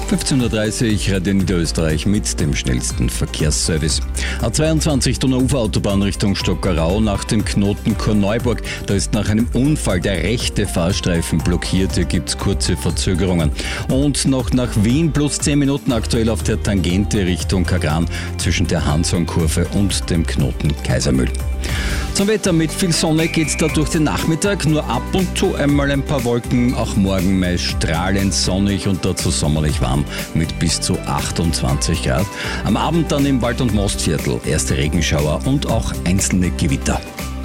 15.30 Uhr, Radio Niederösterreich mit dem schnellsten Verkehrsservice. A22 Donauuferautobahn Richtung Stockerau nach dem Knoten Korneuburg. Da ist nach einem Unfall der rechte Fahrstreifen blockiert. Hier gibt es kurze Verzögerungen. Und noch nach Wien plus 10 Minuten aktuell auf der Tangente Richtung Kagran zwischen der Hanshornkurve und dem Knoten Kaisermühl. Zum Wetter: mit viel Sonne geht's da durch den Nachmittag, nur ab und zu einmal ein paar Wolken, auch morgen meist strahlend sonnig und dazu sommerlich warm mit bis zu 28 Grad. Am Abend dann im Wald- und Mostviertel erste Regenschauer und auch einzelne Gewitter.